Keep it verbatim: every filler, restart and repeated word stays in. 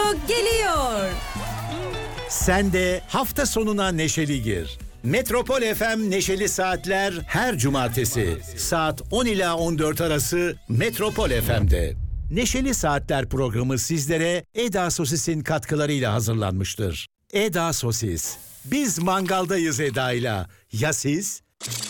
geliyor. Sen de hafta sonuna neşeli gir. Metropol F M Neşeli Saatler her cumartesi saat on ila on dört arası Metropol F M'de. Neşeli Saatler programı sizlere Eda Sosis'in katkılarıyla hazırlanmıştır. Eda Sosis. Biz mangaldayız Eda'yla. Ya siz?